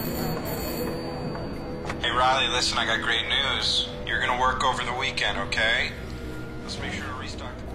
Hey, Riley, listen, I got great news. You're gonna work over the weekend, okay? Let's make sure to restock the